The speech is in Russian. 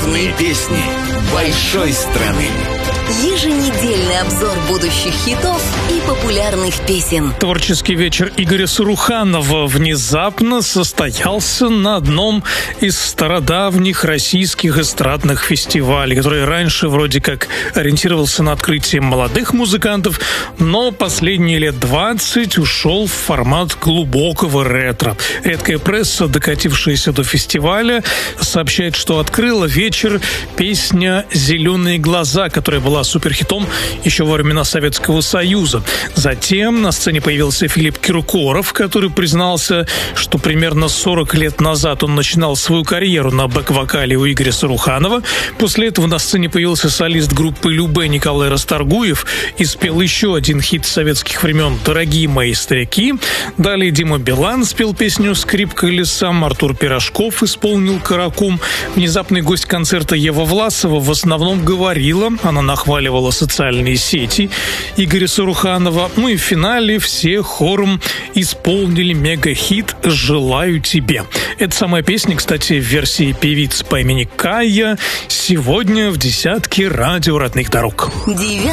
Главные песни большой страны. Еженедельный обзор будущих хитов и популярных песен. Творческий вечер Игоря Саруханова внезапно состоялся на одном из стародавних российских эстрадных фестивалей, который раньше вроде как ориентировался на открытие молодых музыкантов, но последние лет 20 ушел в формат глубокого ретро. Редкая пресса, докатившаяся до фестиваля, сообщает, что открыла вечер песня «Зеленые глаза», которая была суперхитом еще во времена Советского Союза. Затем на сцене появился Филипп Киркоров, который признался, что примерно 40 лет назад он начинал свою карьеру на бэк-вокале у Игоря Саруханова. После этого на сцене появился солист группы Любэ Николай Расторгуев и спел еще один хит советских времен «Дорогие мои старики». Далее Дима Билан спел песню «Скрипка лесам», Артур Пирожков исполнил «Каракум». Внезапный гость концерта Ева Власова в основном говорила, она нахваливала социальные сети Игоря Саруханова. Ну и в финале все хором исполнили мега-хит «Желаю тебе». Эта самая песня, кстати, в версии певицы по имени Кая, сегодня в десятке радио родных дорог.